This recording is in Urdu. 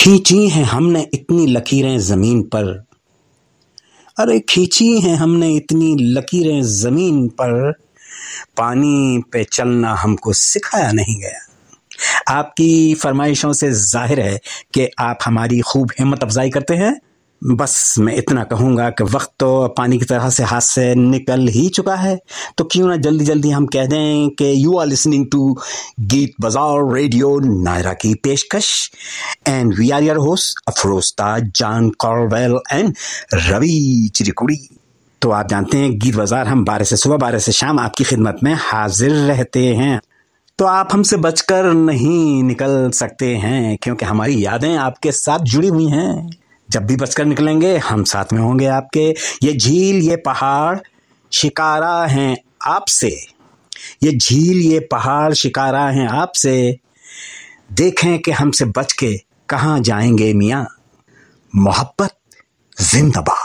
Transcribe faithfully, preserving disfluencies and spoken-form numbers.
کھینچی ہیں ہم نے اتنی لکیریں زمین پر، ارے کھینچی ہیں ہم نے اتنی لکیریں زمین پر، پانی پہ چلنا ہم کو سکھایا نہیں گیا۔ آپ کی فرمائشوں سے ظاہر ہے کہ آپ ہماری خوب ہمت افزائی کرتے ہیں۔ بس میں اتنا کہوں گا کہ وقت تو پانی کی طرح سے ہاتھ سے نکل ہی چکا ہے، تو کیوں نہ جلدی جلدی ہم کہہ دیں کہ یو آر لسننگ ٹو گیت بازار ریڈیو نائرا کی پیشکش، and we are your host Afroz Taj, John کارویل and روی چریکوڑی۔ تو آپ جانتے ہیں گیت بازار ہم بارہ سے صبح بارہ سے شام آپ کی خدمت میں حاضر رہتے ہیں، تو آپ ہم سے بچ کر نہیں نکل سکتے ہیں کیونکہ ہماری یادیں آپ کے ساتھ جڑی ہوئی ہیں۔ جب بھی بچ کر نکلیں گے ہم ساتھ میں ہوں گے آپ کے۔ یہ جھیل یہ پہاڑ شکارا ہیں آپ سے، یہ جھیل یہ پہاڑ شکارا ہیں آپ سے، دیکھیں کہ ہم سے بچ کے کہاں جائیں گے میاں۔ محبت زندہ باد۔